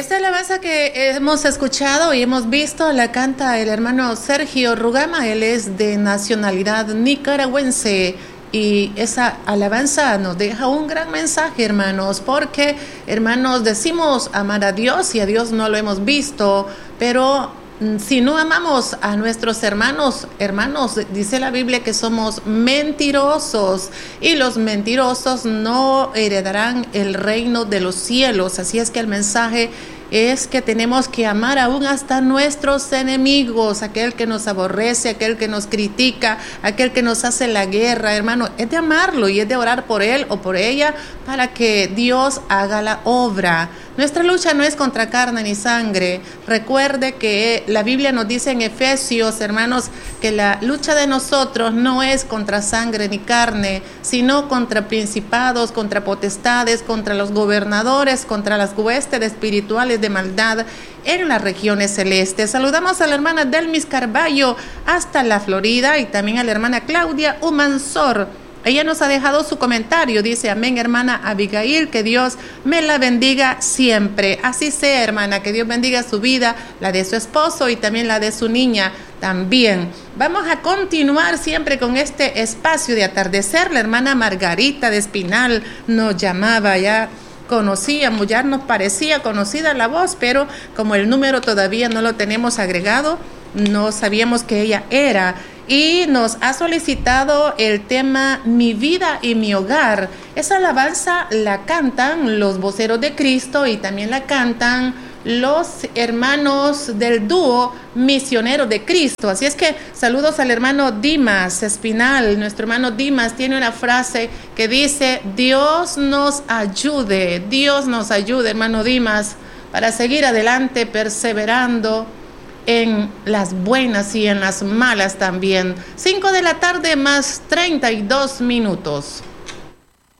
Esta alabanza que hemos escuchado y hemos visto la canta el hermano Sergio Rugama. Él es de nacionalidad nicaragüense y esa alabanza nos deja un gran mensaje, hermanos, porque, hermanos, decimos amar a Dios y a Dios no lo hemos visto, pero si no amamos a nuestros hermanos, dice la Biblia que somos mentirosos y los mentirosos no heredarán el reino de los cielos. Así es que el mensaje es que tenemos que amar aún hasta nuestros enemigos, aquel que nos aborrece, aquel que nos critica, aquel que nos hace la guerra, hermano. Es de amarlo y es de orar por él o por ella para que Dios haga la obra. Nuestra lucha no es contra carne ni sangre. Recuerde que la Biblia nos dice en Efesios, hermanos, que la lucha de nosotros no es contra sangre ni carne, sino contra principados, contra potestades, contra los gobernadores, contra las huestes espirituales de maldad en las regiones celestes. Saludamos a la hermana Delmis Carballo hasta la Florida y también a la hermana Claudia Humansor. Ella nos ha dejado su comentario, dice: amén, hermana Abigail, que Dios me la bendiga siempre. Así sea, hermana, que Dios bendiga su vida, la de su esposo y también la de su niña también. Vamos a continuar siempre con este espacio de atardecer. La hermana Margarita de Espinal nos llamaba, ya conocíamos, ya nos parecía conocida la voz, pero como el número todavía no lo tenemos agregado, no sabíamos que ella era. Y nos ha solicitado el tema Mi vida y mi hogar. Esa alabanza la cantan los voceros de Cristo y también la cantan los hermanos del dúo Misioneros de Cristo. Así es que saludos al hermano Dimas Espinal. Nuestro hermano Dimas tiene una frase que dice: Dios nos ayude, hermano Dimas, para seguir adelante, perseverando en las buenas y en las malas también. 5 de la tarde más 32 minutos.